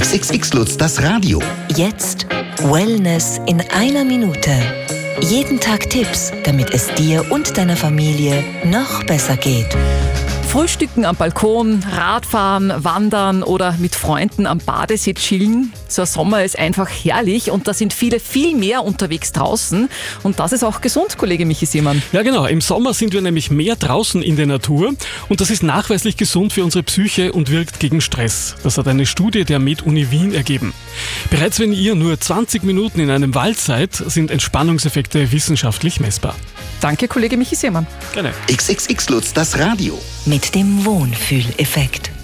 XXX Lutz, das Radio. Jetzt Wellness in einer Minute. Jeden Tag Tipps, damit es dir und deiner Familie noch besser geht. Frühstücken am Balkon, Radfahren, Wandern oder mit Freunden am Badesee chillen. So ein Sommer ist einfach herrlich und da sind viele viel mehr unterwegs draußen. Und das ist auch gesund, Kollege Michi Seemann. Ja genau, im Sommer sind wir nämlich mehr draußen in der Natur und das ist nachweislich gesund für unsere Psyche und wirkt gegen Stress. Das hat eine Studie der Med-Uni Wien ergeben. Bereits wenn ihr nur 20 Minuten in einem Wald seid, sind Entspannungseffekte wissenschaftlich messbar. Danke, Kollege Michi Seemann. Gerne. XXX Lutz, das Radio. Mit dem Wohnfühleffekt.